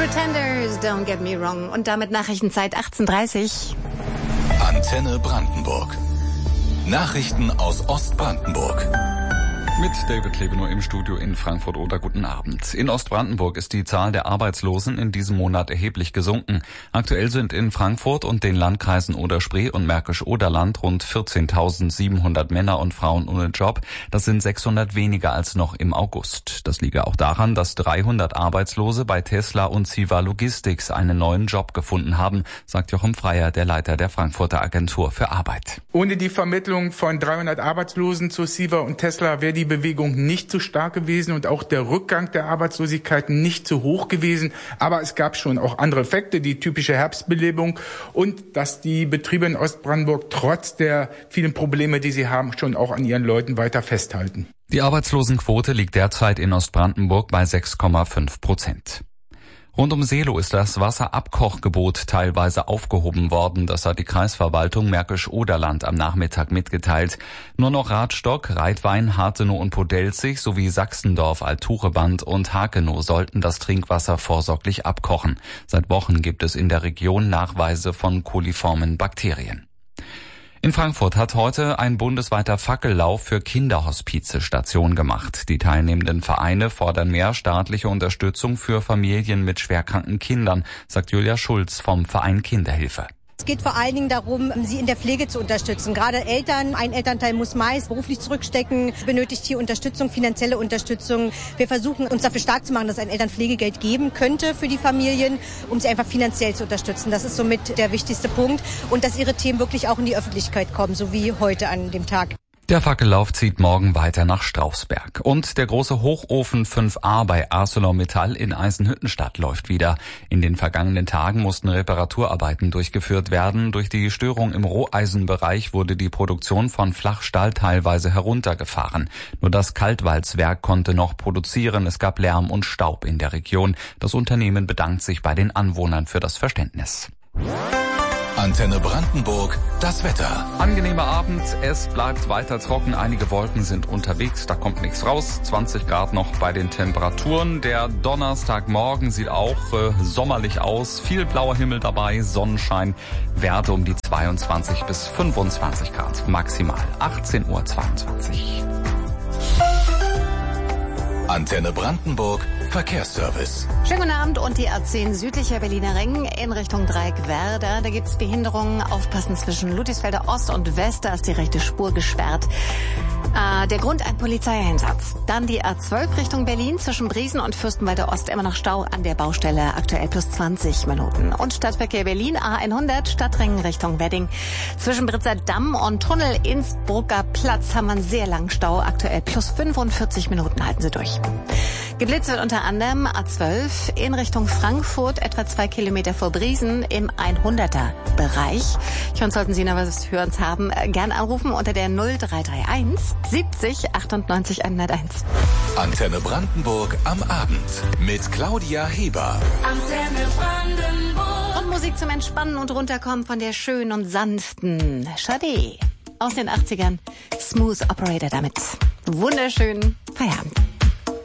Pretenders, don't get me wrong. Und damit Nachrichtenzeit 18:30. Antenne Brandenburg. Nachrichten aus Ostbrandenburg. Mit David Klebenow im Studio in Frankfurt-Oder. Guten Abend. In Ostbrandenburg ist die Zahl der Arbeitslosen in diesem Monat erheblich gesunken. Aktuell sind in Frankfurt und den Landkreisen Oder-Spree und Märkisch-Oderland rund 14.700 Männer und Frauen ohne Job. Das sind 600 weniger als noch im August. Das liege auch daran, dass 300 Arbeitslose bei Tesla und Civa Logistics einen neuen Job gefunden haben, sagt Jochen Freier, der Leiter der Frankfurter Agentur für Arbeit. Ohne die Vermittlung von 300 Arbeitslosen zu Civa und Tesla wäre die Bewegung nicht so stark gewesen und auch der Rückgang der Arbeitslosigkeit nicht so hoch gewesen. Aber es gab schon auch andere Effekte, die typische Herbstbelebung und dass die Betriebe in Ostbrandenburg trotz der vielen Probleme, die sie haben, schon auch an ihren Leuten weiter festhalten. Die Arbeitslosenquote liegt derzeit in Ostbrandenburg bei 6,5%. Rund um Seelow ist das Wasserabkochgebot teilweise aufgehoben worden. Das hat die Kreisverwaltung Märkisch-Oderland am Nachmittag mitgeteilt. Nur noch Radstock, Reitwein, Hartenow und Podelzig sowie Sachsendorf, Altureband und Hakenow sollten das Trinkwasser vorsorglich abkochen. Seit Wochen gibt es in der Region Nachweise von coliformen Bakterien. In Frankfurt hat heute ein bundesweiter Fackellauf für Kinderhospize Station gemacht. Die teilnehmenden Vereine fordern mehr staatliche Unterstützung für Familien mit schwerkranken Kindern, sagt Julia Schulz vom Verein Kinderhilfe. Es geht vor allen Dingen darum, sie in der Pflege zu unterstützen. Gerade Eltern, ein Elternteil muss meist beruflich zurückstecken, benötigt hier Unterstützung, finanzielle Unterstützung. Wir versuchen uns dafür stark zu machen, dass es ein Elternpflegegeld geben könnte für die Familien, um sie einfach finanziell zu unterstützen. Das ist somit der wichtigste Punkt. Und dass ihre Themen wirklich auch in die Öffentlichkeit kommen, so wie heute an dem Tag. Der Fackellauf zieht morgen weiter nach Strausberg. Und der große Hochofen 5a bei ArcelorMittal in Eisenhüttenstadt läuft wieder. In den vergangenen Tagen mussten Reparaturarbeiten durchgeführt werden. Durch die Störung im Roheisenbereich wurde die Produktion von Flachstahl teilweise heruntergefahren. Nur das Kaltwalzwerk konnte noch produzieren. Es gab Lärm und Staub in der Region. Das Unternehmen bedankt sich bei den Anwohnern für das Verständnis. Antenne Brandenburg, das Wetter. Angenehmer Abend, es bleibt weiter trocken, einige Wolken sind unterwegs, da kommt nichts raus, 20 Grad noch bei den Temperaturen. Der Donnerstagmorgen sieht auch sommerlich aus, viel blauer Himmel dabei, Sonnenschein, Werte um die 22 bis 25 Grad, maximal 18:22 Uhr. Antenne Brandenburg, Verkehrsservice. Schönen guten Abend und die A10 südlicher Berliner Ring in Richtung Dreieck-Werder. Da gibt es Behinderungen. Aufpassen zwischen Ludwigsfelder Ost und West. Da ist die rechte Spur gesperrt. Der Grund ein Polizeieinsatz. Dann die A12 Richtung Berlin zwischen Briesen und Fürstenwalder Ost immer noch Stau an der Baustelle. Aktuell plus 20 Minuten. Und Stadtverkehr Berlin A100 Stadtring Richtung Wedding. Zwischen Britzer Damm und Tunnel Innsbrucker Platz haben wir einen sehr langen Stau. Aktuell plus 45 Minuten halten Sie durch. Geblitzt wird unter anderem A12 in Richtung Frankfurt, etwa 2 Kilometer vor Briesen im 100er Bereich. Schon sollten Sie noch was Hörens haben, gern anrufen unter der 0331 70 98 101. Antenne Brandenburg am Abend mit Claudia Heber. Antenne Brandenburg. Und Musik zum Entspannen und Runterkommen von der schönen und sanften Sade aus den 80ern. Smooth Operator damit. Wunderschönen Feierabend.